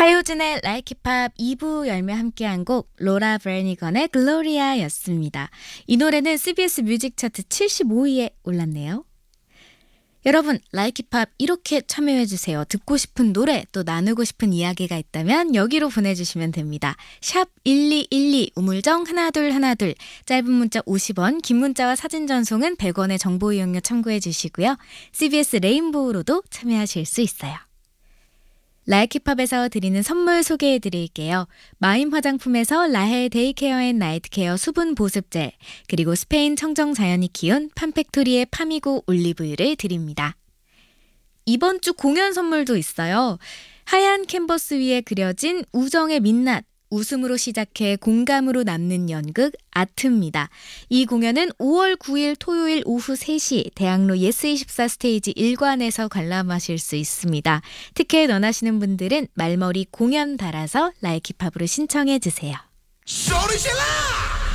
하효진의 Like It Pop 2부 열며 함께한 곡 로라 브래니건의 글로리아였습니다. 이 노래는 CBS 뮤직 차트 75위에 올랐네요. 여러분, Like It Pop 이렇게 참여해주세요. 듣고 싶은 노래, 또 나누고 싶은 이야기가 있다면 여기로 보내주시면 됩니다. 샵 1212 우물정 1212 짧은 문자 50원, 긴 문자와 사진 전송은 100원의 정보 이용료 참고해 주시고요. CBS 레인보우로도 참여하실 수 있어요. Like It Pop에서 드리는 선물 소개해 드릴게요. 마임 화장품에서 라헬 데이케어 앤 나이트케어 수분 보습젤, 그리고 스페인 청정 자연이 키운 팜팩토리의 파미고 올리브유를 드립니다. 이번 주 공연 선물도 있어요. 하얀 캔버스 위에 그려진 우정의 민낯, 웃음으로 시작해 공감으로 남는 연극 아트입니다. 이 공연은 5월 9일 토요일 오후 3시 대학로 예스24 스테이지 1관에서 관람하실 수 있습니다. 티켓 원하시는 분들은 말머리 공연 달아서 Like It Pop으로 신청해 주세요. 소리 질러!